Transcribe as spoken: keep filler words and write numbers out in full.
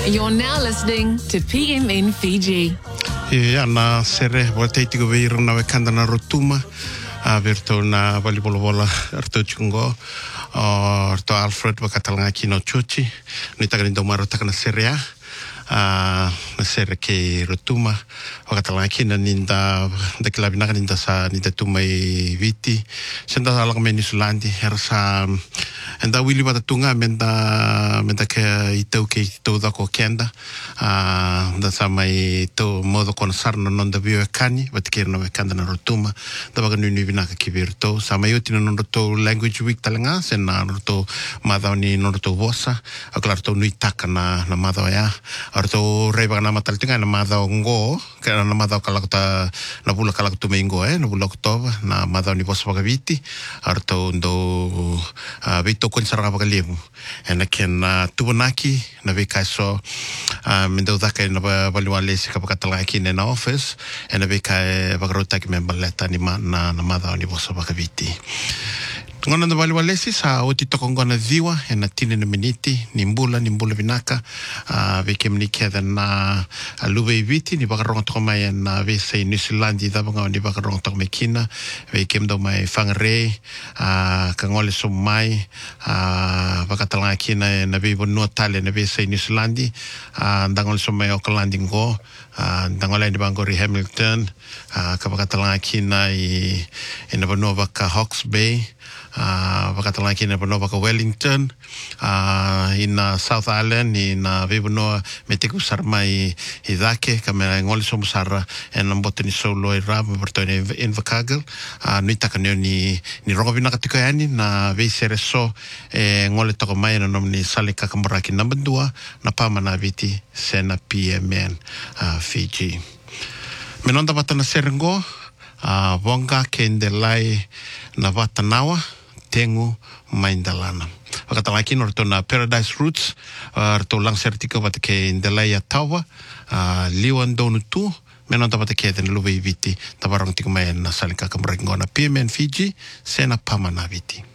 You're now listening to P M N Fiji. Ia na sere wa teiti go veira na we kanda na rotuma a verto na volleyball bola arto chungo arto Alfred wa katalanga kino chuchi ni taga ni domaro taga na sere a na sere ke rotuma wa katalanga kina ninda da kilabi na ninda sa ninda tumai viti senda ala me ni Sulandi era sa enda wili bata tunga menda menda ke itau ke itau da ko kenda a da sa mai to modo con sarno non da bio kani bat ke no kanda na rotuma da baga ni ni vinaka ki virto sa mai uti no roto language week talanga sen na roto madani no roto bosa a claro to ni taka na na mado ya arto reba na matal tinga na mado ngo ke na mado kala ta na bula kala tu mengo eh na bula oktoba na mado ni bosa baga viti arto ndo vito con sarga baga levu ena ken tubonaki na ve kaso mendo daka na valuale se ka katala ki na office ena ve ka bagrota ki member leta ni na na mada ni bosa baga viti ngona na valuale se sa oti to ngona diwa ena tine na miniti ni mbula ni mbula vinaka ve kem ni keda na luve viti ni baga ronto mai na ve se ni Silandi da banga ni baga ronto me kina ve kem do mai fangre ka ngole so mai baga tala ki na na ve no tale na ve se ni Silandi ndangol so mai Auckland ngo ndangol ni bangori Hamilton ka baga tala ki na i ina bonova ka Hawke's Bay Uh, wakatala ki na Bonova ka Wellington uh, in uh, South Island in uh, Vibono metiku sarma i i dake ka me ngoli so musara en mboteni solo i rab bertone in Vakagal uh, ni takane ni ni robina ka tikani na veisere so e ngoli to mai na nomni salika kamraki number two na pamana viti sena P M N uh, Fiji menonda batana serengo uh, wonga kendelai na watanawa tengu maindalana. Wakatala ki no na Paradise Roots, uh, to lang sertika wat ke indelaya tawa, uh, liwan donu tu, menon dapat ke den luwe viti, tabarong tikmayan na salika kamrengona P M N Fiji, sena pamana viti.